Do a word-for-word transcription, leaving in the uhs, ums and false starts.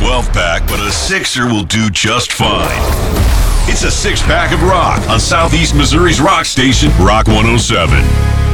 twelve pack, but a sixer will do just fine. It's a six-pack of rock on Southeast Missouri's rock station, Rock one oh seven.